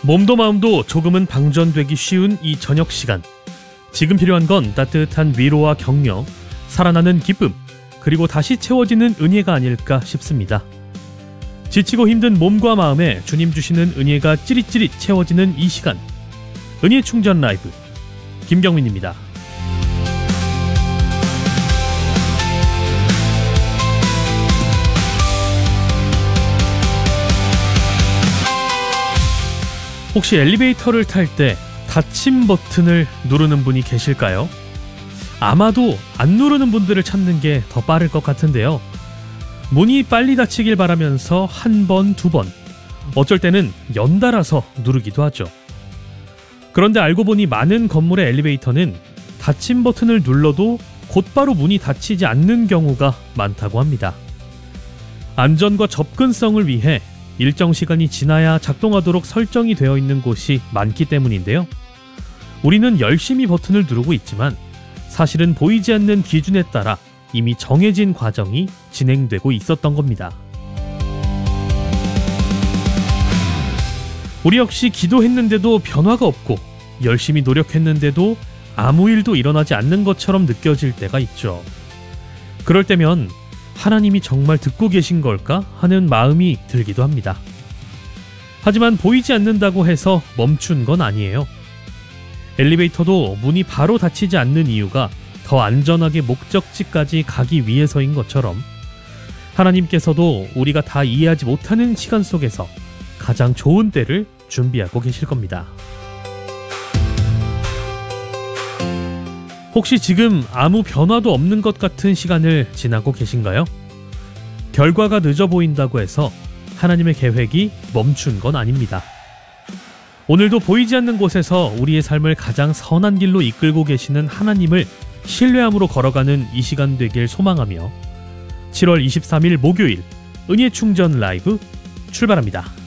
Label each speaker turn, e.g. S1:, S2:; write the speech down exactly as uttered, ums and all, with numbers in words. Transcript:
S1: 몸도 마음도 조금은 방전되기 쉬운 이 저녁 시간. 지금 필요한 건 따뜻한 위로와 격려, 살아나는 기쁨, 그리고 다시 채워지는 은혜가 아닐까 싶습니다. 지치고 힘든 몸과 마음에 주님 주시는 은혜가 찌릿찌릿 채워지는 이 시간. 은혜 충전 라이브 김경민입니다. 혹시 엘리베이터를 탈 때 닫힘 버튼을 누르는 분이 계실까요? 아마도 안 누르는 분들을 찾는 게 더 빠를 것 같은데요. 문이 빨리 닫히길 바라면서 한 번, 두 번, 어쩔 때는 연달아서 누르기도 하죠. 그런데 알고 보니 많은 건물의 엘리베이터는 닫힘 버튼을 눌러도 곧바로 문이 닫히지 않는 경우가 많다고 합니다. 안전과 접근성을 위해 일정 시간이 지나야 작동하도록 설정이 되어 있는 곳이 많기 때문인데요. 우리는 열심히 버튼을 누르고 있지만 사실은 보이지 않는 기준에 따라 이미 정해진 과정이 진행되고 있었던 겁니다. 우리 역시 기도했는데도 변화가 없고 열심히 노력했는데도 아무 일도 일어나지 않는 것처럼 느껴질 때가 있죠. 그럴 때면 하나님이 정말 듣고 계신 걸까 하는 마음이 들기도 합니다. 하지만 보이지 않는다고 해서 멈춘 건 아니에요. 엘리베이터도 문이 바로 닫히지 않는 이유가 더 안전하게 목적지까지 가기 위해서인 것처럼 하나님께서도 우리가 다 이해하지 못하는 시간 속에서 가장 좋은 때를 준비하고 계실 겁니다. 혹시 지금 아무 변화도 없는 것 같은 시간을 지나고 계신가요? 결과가 늦어 보인다고 해서 하나님의 계획이 멈춘 건 아닙니다. 오늘도 보이지 않는 곳에서 우리의 삶을 가장 선한 길로 이끌고 계시는 하나님을 신뢰함으로 걸어가는 이 시간 되길 소망하며 칠월 이십삼일 목요일 은혜 충전 라이브 출발합니다.